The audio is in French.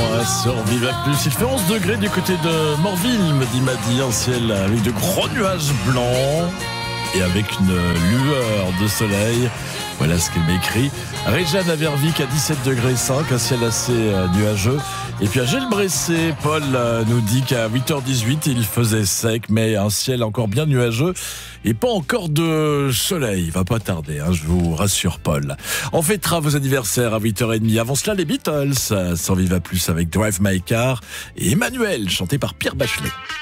sur Viva Plus. Il fait 11 degrés du côté de Morville, me dit Madi, un ciel avec de gros nuages blancs et avec une lueur de soleil. Voilà ce qu'elle m'écrit. Réjeanne à Vervic à 17 degrés 5, un ciel assez nuageux. Et puis à Gelbressé, Paul nous dit qu'à 8h18, il faisait sec, mais un ciel encore bien nuageux et pas encore de soleil. Il va pas tarder, je vous rassure, Paul. On fêtera vos anniversaires à 8h30. Avant cela, les Beatles, sans Viva Plus avec Drive My Car et Emmanuel, chanté par Pierre Bachelet.